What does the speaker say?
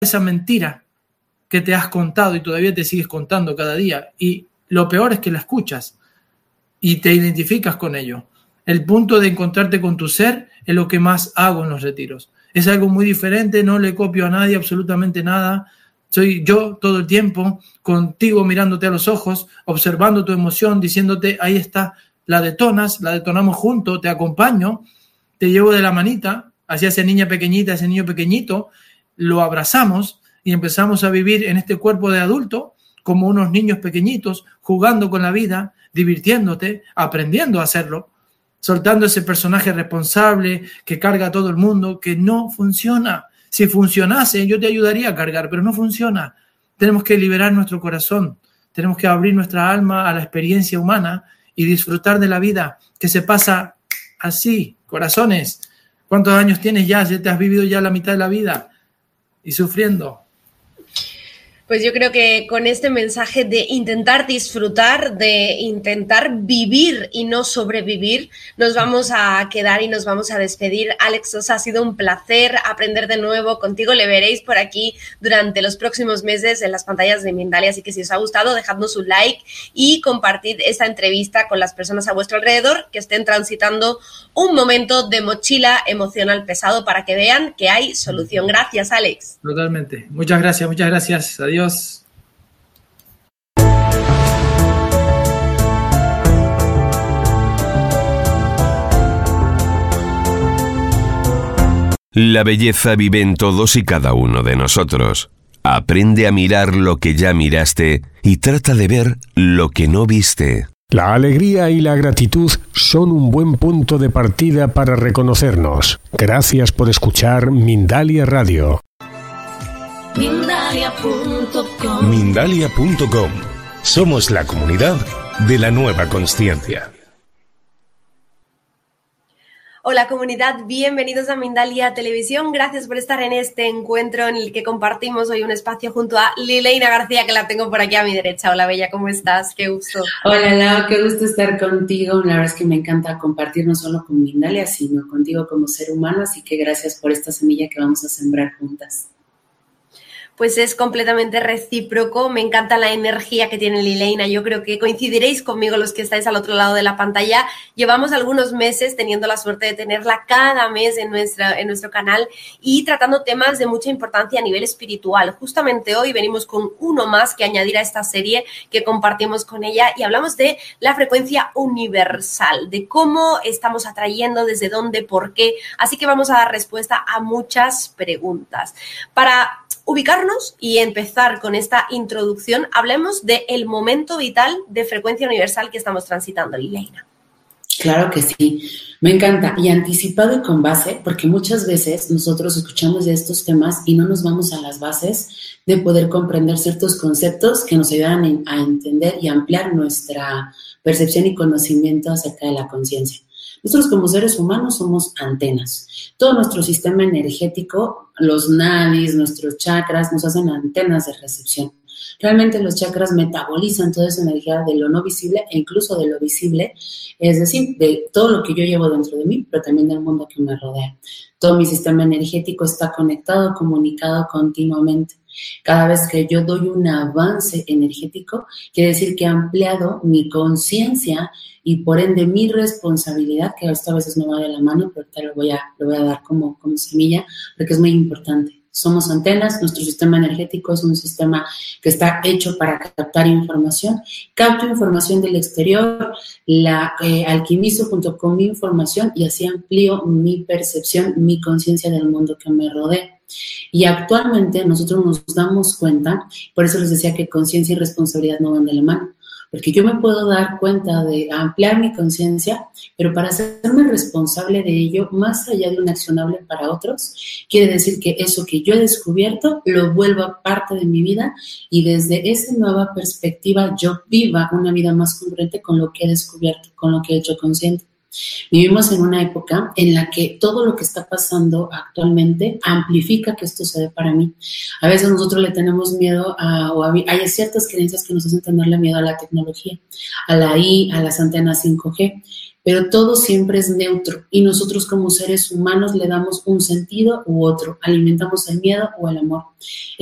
esa mentira que te has contado y todavía te sigues contando cada día. Y lo peor es que la escuchas y te identificas con ello. El punto de encontrarte con tu ser es lo que más hago en los retiros. Es algo muy diferente, no le copio a nadie absolutamente nada. Soy yo todo el tiempo, contigo mirándote a los ojos, observando tu emoción, diciéndote, ahí está, la detonas, la detonamos juntos, te acompaño, te llevo de la manita, hacia esa niña pequeñita, ese niño pequeñito, lo abrazamos y empezamos a vivir en este cuerpo de adulto como unos niños pequeñitos, jugando con la vida, divirtiéndote, aprendiendo a hacerlo, soltando ese personaje responsable que carga a todo el mundo, que no funciona. Si funcionase, yo te ayudaría a cargar, pero no funciona. Tenemos que liberar nuestro corazón, tenemos que abrir nuestra alma a la experiencia humana y disfrutar de la vida, que se pasa así, corazones. ¿Cuántos años tienes ya? ¿Ya te has vivido ya la mitad de la vida y sufriendo? Pues yo creo que con este mensaje de intentar disfrutar, de intentar vivir y no sobrevivir, nos vamos a quedar y nos vamos a despedir. Alex Sosa, ha sido un placer aprender de nuevo contigo. Le veréis por aquí durante los próximos meses en las pantallas de Mindalia, así que si os ha gustado, dejadnos un like y compartid esta entrevista con las personas a vuestro alrededor que estén transitando un momento de mochila emocional pesado para que vean que hay solución. Gracias, Alex. Totalmente. Muchas gracias. Adiós. La belleza vive en todos y cada uno de nosotros. Aprende a mirar lo que ya miraste y trata de ver lo que no viste. La alegría y la gratitud son un buen punto de partida para reconocernos. Gracias por escuchar Mindalia Radio. Mindalia.com. Mindalia.com. Somos la comunidad de la nueva consciencia. Hola comunidad, bienvenidos a Mindalia Televisión. Gracias por estar en este encuentro en el que compartimos hoy un espacio junto a Lileina García, que la tengo por aquí a mi derecha. Hola Bella, ¿cómo estás? Qué gusto. Hola Lau, qué gusto estar contigo. La verdad es que me encanta compartir no solo con Mindalia, sino contigo como ser humano, así que gracias por esta semilla que vamos a sembrar juntas. Pues es completamente recíproco, me encanta la energía que tiene Lileina, yo creo que coincidiréis conmigo los que estáis al otro lado de la pantalla. Llevamos algunos meses teniendo la suerte de tenerla cada mes en nuestro canal y tratando temas de mucha importancia a nivel espiritual. Justamente hoy venimos con uno más que añadir a esta serie que compartimos con ella y hablamos de la frecuencia universal, de cómo estamos atrayendo, desde dónde, por qué. Así que vamos a dar respuesta a muchas preguntas. Para ubicarnos y empezar con esta introducción, hablemos del momento vital de frecuencia universal que estamos transitando, Lileina. Claro que sí, me encanta. Y anticipado y con base, porque muchas veces nosotros escuchamos de estos temas y no nos vamos a las bases de poder comprender ciertos conceptos que nos ayudan a entender y ampliar nuestra percepción y conocimiento acerca de la conciencia. Nosotros como seres humanos somos antenas. Todo nuestro sistema energético, los nadis, nuestros chakras, nos hacen antenas de recepción. Realmente los chakras metabolizan toda esa energía de lo no visible e incluso de lo visible, es decir, de todo lo que yo llevo dentro de mí, pero también del mundo que me rodea. Todo mi sistema energético está conectado, comunicado continuamente. Cada vez que yo doy un avance energético, quiere decir que he ampliado mi conciencia y por ende mi responsabilidad, que esto a veces no va de la mano, pero ahorita lo voy a dar como semilla, porque es muy importante. Somos antenas, nuestro sistema energético es un sistema que está hecho para captar información. Capto información del exterior, la alquimizo junto con mi información y así amplío mi percepción, mi conciencia del mundo que me rodea. Y actualmente nosotros nos damos cuenta, por eso les decía que conciencia y responsabilidad no van de la mano, porque yo me puedo dar cuenta de ampliar mi conciencia, pero para hacerme responsable de ello, más allá de un accionable para otros, quiere decir que eso que yo he descubierto lo vuelva parte de mi vida y desde esa nueva perspectiva yo viva una vida más congruente con lo que he descubierto, con lo que he hecho consciente. Vivimos en una época en la que todo lo que está pasando actualmente amplifica que esto se dé para mí. A veces nosotros le tenemos miedo hay ciertas creencias que nos hacen tenerle miedo a la tecnología, a la I, a las antenas 5G. pero todo siempre es neutro y nosotros como seres humanos le damos un sentido u otro, alimentamos el miedo o el amor.